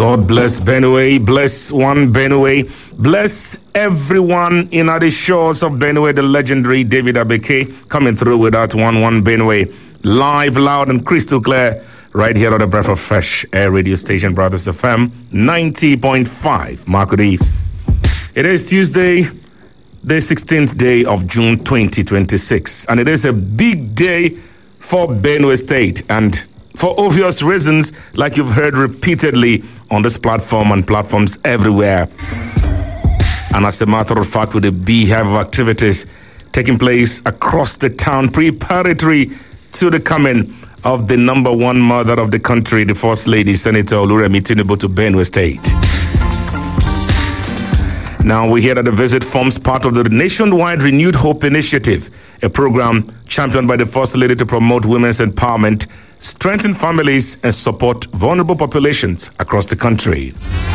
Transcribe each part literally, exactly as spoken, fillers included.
God bless Benue, bless one Benue, bless everyone in the shores of Benue, the legendary David Abeke coming through with that one one Benue, live, loud and crystal clear, right here on the Breath of Fresh Air radio station, Brothers F M, ninety point five, Makudi. It is Tuesday, the sixteenth day of June twenty twenty-six, and it is a big day for Benue State, and for obvious reasons, like you've heard repeatedly on this platform and platforms everywhere. And as a matter of fact, with the beehive of activities taking place across the town preparatory to the coming of the number one mother of the country, the First Lady, Senator Oluremi Tinubu, to Benue State. Now we hear that the visit forms part of the nationwide Renewed Hope Initiative, a program championed by the First Lady to promote women's empowerment, strengthen families, and support vulnerable populations across the country.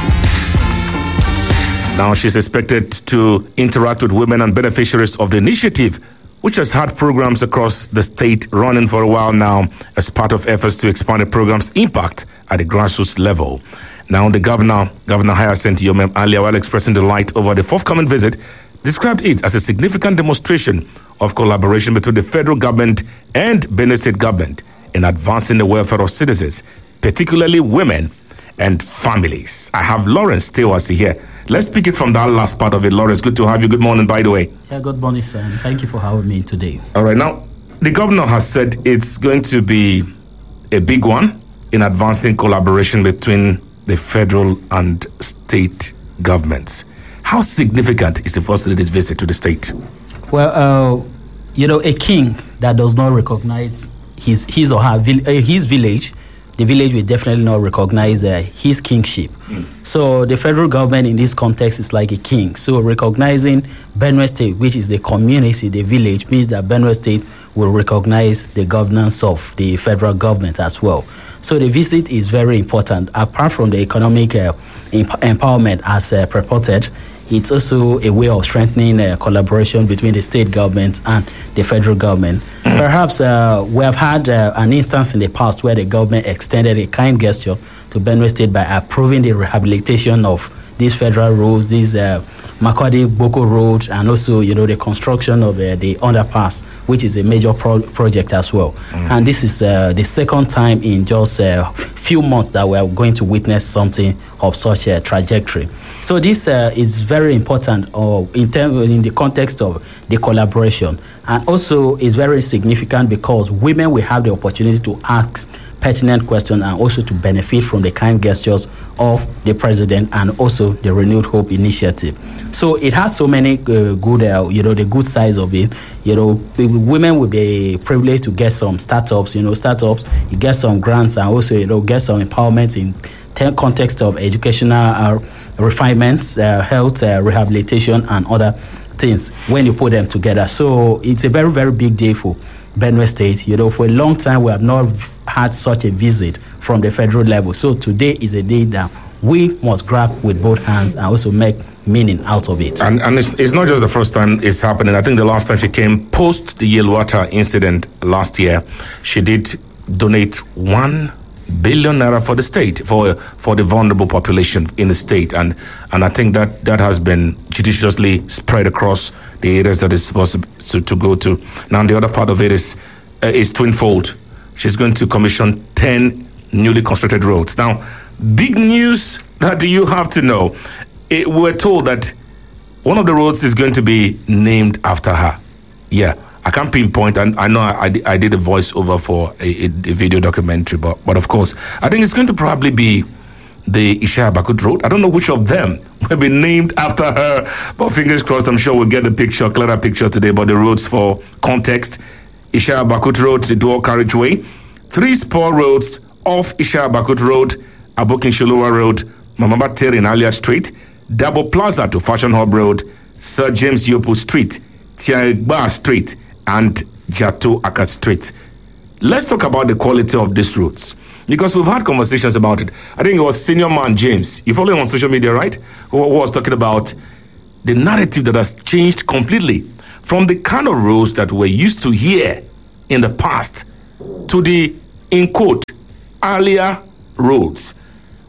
Now she's expected to interact with women and beneficiaries of the initiative, which has had programs across the state running for a while now as part of efforts to expand the program's impact at the grassroots level. Now, the governor, Governor Hyacinth Yomem Alia, while expressing delight over the forthcoming visit, described it as a significant demonstration of collaboration between the federal government and Benue State government in advancing the welfare of citizens, particularly women and families. I have Lawrence Tewasi here. Let's pick it from that last part of it. Lawrence, good to have you. Good morning, by the way. Yeah, good morning, sir. And thank you for having me today. All right. Now, the governor has said it's going to be a big one in advancing collaboration between the federal and state governments. How significant is the First Lady's visit to the state? Well, uh, you know, a king that does not recognize his his or her uh, his village, the village will definitely not recognize uh, his kingship. Mm. So the federal government in this context is like a king. So recognizing Benue State, which is the community, the village, means that Benue State will recognize the governance of the federal government as well. So the visit is very important. Apart from the economic uh, emp- empowerment as uh, purported, it's also a way of strengthening uh, collaboration between the state government and the federal government. Mm-hmm. Perhaps uh, we have had uh, an instance in the past where the government extended a kind gesture to Benue State by approving the rehabilitation of these federal roads, these uh, Makwadi Boko Road, and also, you know, the construction of uh, the underpass, which is a major pro- project as well. Mm. And this is uh, the second time in just a uh, few months that we are going to witness something of such a trajectory. So this uh, is very important uh, in, term, in the context of the collaboration, and also is very significant because women will have the opportunity to ask pertinent questions and also to benefit from the kind gestures of the president and also the Renewed Hope Initiative. So it has so many uh, good, uh, you know, the good sides of it. You know, women will be privileged to get some startups, you know, startups, you get some grants and also, you know, get some empowerment in the context of educational uh, refinements, uh, health, uh, rehabilitation and other things when you put them together. So it's a very, very big day for Benue State. You know, for a long time we have not had such a visit from the federal level. So today is a day that we must grab with both hands and also make meaning out of it. And, and it's, it's not just the first time it's happening. I think the last time she came post the Yelwater incident last year, she did donate one billion naira for the state, for for the vulnerable population in the state, and and I think that that has been judiciously spread across the areas that it's supposed to, to go to. Now the other part of it is uh, is twofold. She's going to commission ten newly constructed roads. Now, big news that you have to know. It, we're told that one of the roads is going to be named after her. Yeah. I can't pinpoint, and I know I, I did a voiceover for a, a video documentary, but, but of course, I think it's going to probably be the Ishaya Bakut Road. I don't know which of them will be named after her, but fingers crossed, I'm sure we'll get the picture, clearer picture today, but the roads for context: Ishaya Bakut Road, the dual carriageway, three spur roads off Ishaya Bakut Road, Abokin Sholowa Road, Mamaba Terin Alia Street, Double Plaza to Fashion Hub Road, Sir James Yopo Street, Tiagba Street, and Jato Akat Street. Let's talk about the quality of these roads, because we've had conversations about it. I think it was Senior Man James, you follow him on social media, right? Who, who was talking about the narrative that has changed completely from the kind of roads that we're used to hear in the past to the, in quote, earlier roads.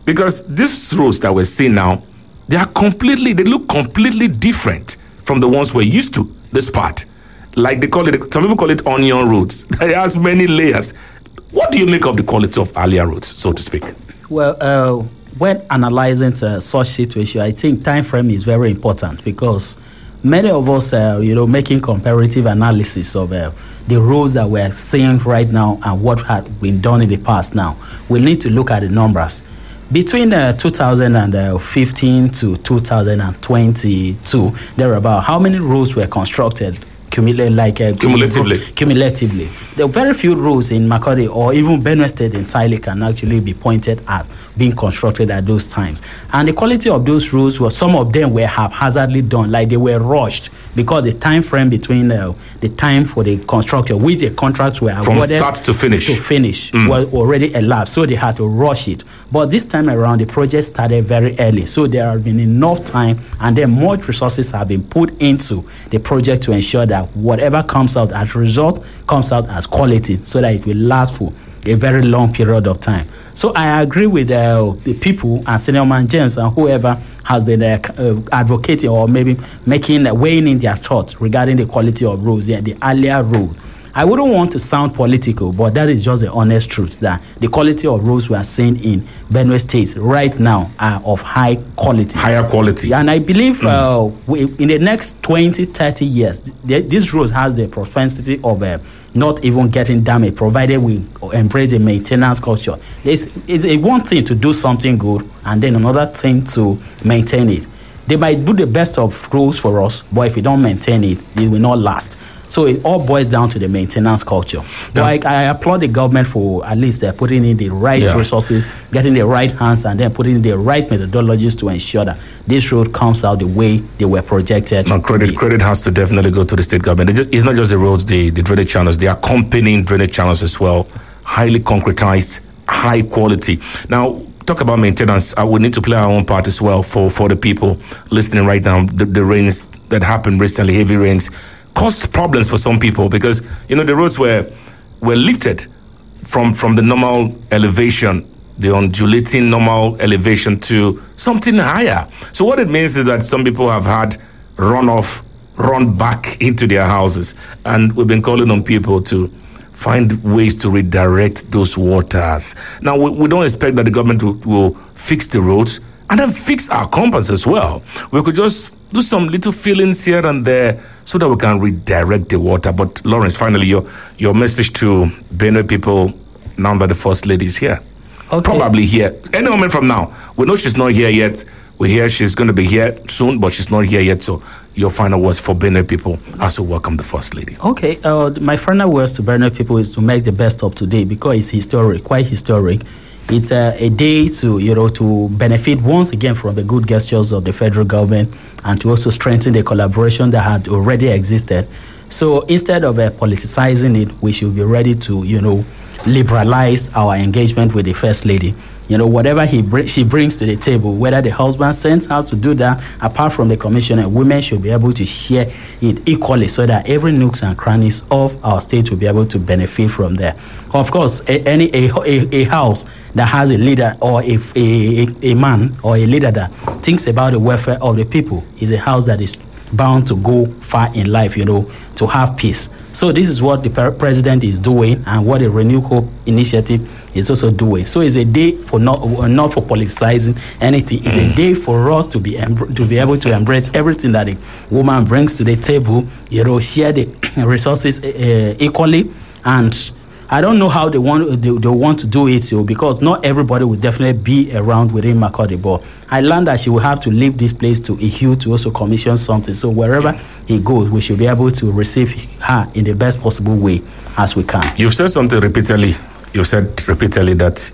Because these roads that we're seeing now, they are completely, they look completely different from the ones we're used to, this part. Like they call it, some people call it onion roads. It has many layers. What do you make of the quality of earlier roads, so to speak? Well, uh, when analyzing uh, such situation, I think time frame is very important because many of us, uh, you know, making comparative analysis of uh, the roads that we're seeing right now and what had been done in the past now, we need to look at the numbers. Between uh, two thousand fifteen to two thousand twenty-two, there were about how many roads were constructed? Cumulatively, like uh, cumulatively. Cumulatively, there are very few roads in Makurdi or even Benue State entirely can actually be pointed at being constructed at those times. And the quality of those roads were, some of them were haphazardly done, like they were rushed because the time frame between uh, the time for the construction, which the contracts were from awarded start to finish, to finish mm. was already elapsed, so they had to rush it. But this time around, the project started very early, so there have been enough time, and then much resources have been put into the project to ensure that whatever comes out as a result comes out as quality so that it will last for a very long period of time. So I agree with uh, the people and Senior Man James and whoever has been uh, uh, advocating or maybe making, uh, weighing in their thoughts regarding the quality of roads, yeah, the earlier road. I wouldn't want to sound political, but that is just the honest truth that the quality of roads we are seeing in Benue State right now are of high quality. Higher quality. And I believe mm. uh, we, in the next twenty, thirty years, th- this road has the propensity of uh, not even getting damaged, provided we embrace a maintenance culture. There's it's a one thing to do something good and then another thing to maintain it. They might do the best of roads for us, but if we don't maintain it, it will not last. So it all boils down to the maintenance culture. But I, I applaud the government for at least uh, putting in the right yeah. resources, getting the right hands, and then putting in the right methodologies to ensure that this road comes out the way they were projected. Now, credit credit has to definitely go to the state government. Just, it's not just the roads, the, the drainage channels. The accompanying drainage channels as well, highly concretized, high quality. Now, talk about maintenance. Uh, we need to play our own part as well for, for the people listening right now. The, the rains that happened recently, heavy rains, caused problems for some people because, you know, the roads were were lifted from, from the normal elevation, the undulating normal elevation to something higher. So what it means is that some people have had runoff, run back into their houses. And we've been calling on people to find ways to redirect those waters. Now, we, we don't expect that the government will, will fix the roads and then fix our compounds as well. We could just do some little fillings here and there so that we can redirect the water. But Lawrence, finally, your your message to Benue people now that the First Lady is here. Okay. Probably here. Any moment from now. We know she's not here yet. We hear she's going to be here soon, but she's not here yet. So your final words for Benue people as we welcome the First Lady. Okay. Uh, my final words to Benue people is to make the best of today because it's historic, quite historic. It's uh, a day to, you know, to benefit once again from the good gestures of the federal government and to also strengthen the collaboration that had already existed. So instead of uh, politicizing it, we should be ready to, you know, liberalize our engagement with the First Lady. You know, whatever he br- she brings to the table, whether the husband sends her to do that, apart from the commissioner, women should be able to share it equally so that every nooks and crannies of our state will be able to benefit from there. Of course, a, any a, a, a house that has a leader or a, a, a man or a leader that thinks about the welfare of the people is a house that is bound to go far in life, you know, to have peace. So this is what the per- president is doing and what the Renew Hope initiative is also doing. So it's a day for not not for politicizing anything. It's a day for us to be embr- to be able to embrace everything that a woman brings to the table, you know, share the resources uh, equally. And I don't know how they want they, they want to do it, so because not everybody will definitely be around within Makurdi. But I learned that she will have to leave this place to Ihiu to also commission something. So wherever he goes, we should be able to receive her in the best possible way as we can. You've said something repeatedly. You've said repeatedly that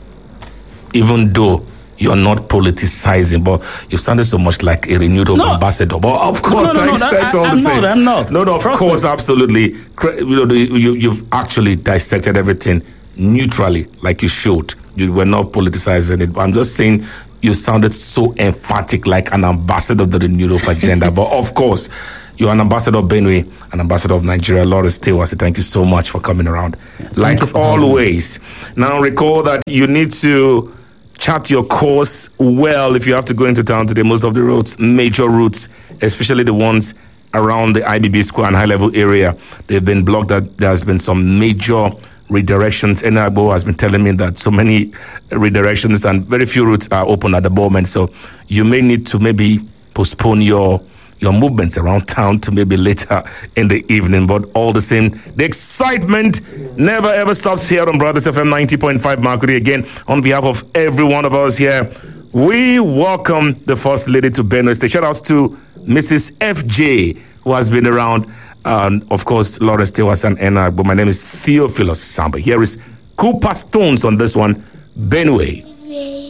even though you're not politicizing, but you sounded so much like a Renewed Hope no. ambassador. But of course, no, no, no, thanks, no, thanks I, all I'm the same. not, I'm not. No, no, of Trust course, me. absolutely. You know, you, you've actually dissected everything neutrally, like you should. You were not politicizing it. But I'm just saying you sounded so emphatic, like an ambassador of the Renewed Hope agenda. But of course, you're an ambassador of Benue, an ambassador of Nigeria. Lawrence Tewasi, thank you so much for coming around. Yeah, like always. Now, recall that you need to chart your course well if you have to go into town today. Most of the roads, major routes, especially the ones around the I B B Square and High Level area, they've been blocked. That there's been some major redirections. Enagbo has been telling me that so many redirections and very few routes are open at the moment. So you may need to maybe postpone your your movements around town to maybe later in the evening. But all the same, the excitement never ever stops here on Brothers F M ninety point five Markudi. Again, on behalf of every one of us here, we welcome the First Lady to Benue State. Shout outs to Missus F J, who has been around. And of course, Lawrence Tewas and Enagbo. But my name is Theophilus Samba. Here is Cooper Stones on this one, Benue.